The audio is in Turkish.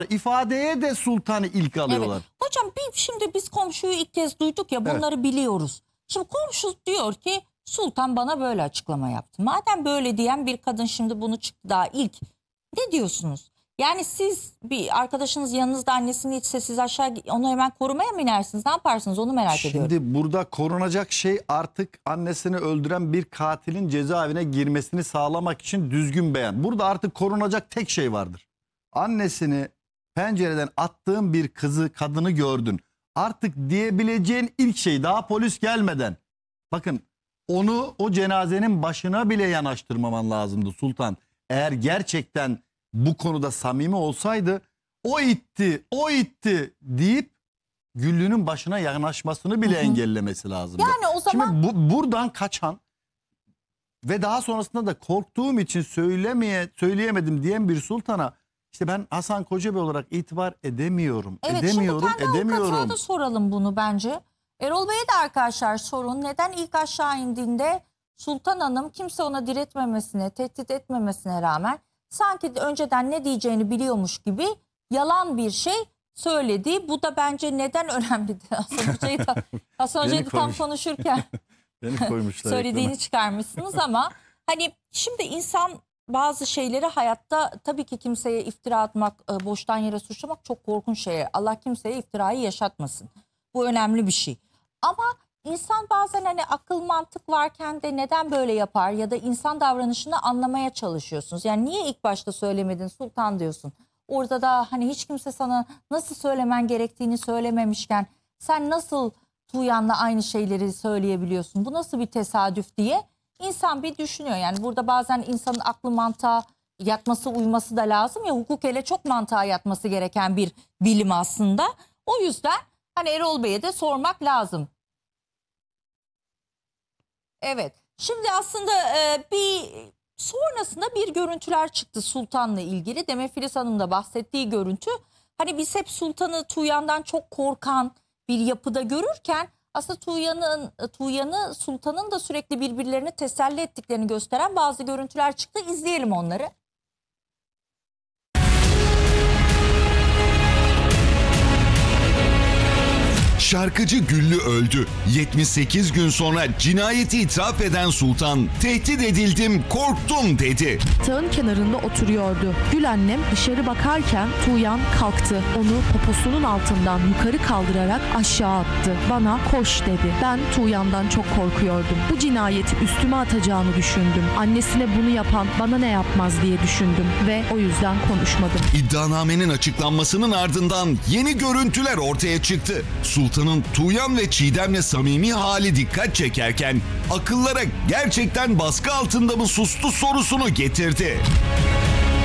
ifadeye de sultanı ilk alıyorlar. Evet. Hocam şimdi biz komşuyu ilk kez duyduk ya, bunları biliyoruz. Şimdi komşu diyor ki sultan bana böyle açıklama yaptı. Madem böyle diyen bir kadın şimdi bunu çıktı daha ilk. Ne diyorsunuz? Yani siz bir arkadaşınız yanınızda annesini içse siz aşağı onu hemen korumaya mı inersiniz? Ne yaparsınız onu merak ediyorum. Şimdi burada korunacak şey artık annesini öldüren bir katilin cezaevine girmesini sağlamak için düzgün beyan. Burada artık korunacak tek şey vardır. Annesini pencereden attığın bir kadını gördün. Artık diyebileceğin ilk şey daha polis gelmeden. Bakın onu o cenazenin başına bile yanaştırmaman lazımdı Sultan. Eğer gerçekten bu konuda samimi olsaydı o itti deyip Güllü'nün başına yanaşmasını bile engellemesi lazımdı. Yani o zaman... Şimdi buradan kaçan ve daha sonrasında da korktuğum için söyleyemedim diyen bir sultana işte ben Hasan Kocabey olarak itibar edemiyorum. Evet, şimdi kendi avukatına da soralım bunu bence. Erol Bey'e de arkadaşlar sorun. Neden ilk aşağı indiğinde Sultan Hanım kimse ona diretmemesine, tehdit etmemesine rağmen sanki önceden ne diyeceğini biliyormuş gibi yalan bir şey söyledi. Bu da bence neden önemlidir? Hasan Hoca'yı tam konuşurken söylediğini çıkarmışsınız ama hani şimdi insan bazı şeyleri hayatta tabii ki kimseye iftira atmak, boştan yere suçlamak çok korkunç şey. Allah kimseye iftirayı yaşatmasın. Bu önemli bir şey. Ama insan bazen hani akıl mantık varken de neden böyle yapar ya da insan davranışını anlamaya çalışıyorsunuz. Yani niye ilk başta söylemedin Sultan diyorsun. Orada da hani hiç kimse sana nasıl söylemen gerektiğini söylememişken sen nasıl Tuğyan'la aynı şeyleri söyleyebiliyorsun? Bu nasıl bir tesadüf diye insan bir düşünüyor. Yani burada bazen insanın aklı mantığa yatması uyması da lazım ya, hukuk hele çok mantığa yatması gereken bir bilim aslında. O yüzden hani Erol Bey'e de sormak lazım. Evet. Şimdi aslında sonrasında bir görüntüler çıktı Sultan'la ilgili. Demet Filiz Hanım da bahsettiği görüntü. Hani biz hep Sultan'ı Tuğyan'dan çok korkan bir yapıda görürken aslında Tuğyan'ı Sultan'ın da sürekli birbirlerini teselli ettiklerini gösteren bazı görüntüler çıktı. İzleyelim onları. Şarkıcı Güllü öldü. 78 gün sonra cinayeti itiraf eden Sultan, tehdit edildim, korktum dedi. Tağın kenarında oturuyordu. Gül annem dışarı bakarken Tuğyan kalktı. Onu poposunun altından yukarı kaldırarak aşağı attı. Bana koş dedi. Ben Tuğyan'dan çok korkuyordum. Bu cinayeti üstüme atacağını düşündüm. Annesine bunu yapan bana ne yapmaz diye düşündüm ve o yüzden konuşmadım. İddianamenin açıklanmasının ardından yeni görüntüler ortaya çıktı. Sultan'ın Tuğyan ve Çiğdem'le samimi hali dikkat çekerken akıllara gerçekten baskı altında mı sustu sorusunu getirdi.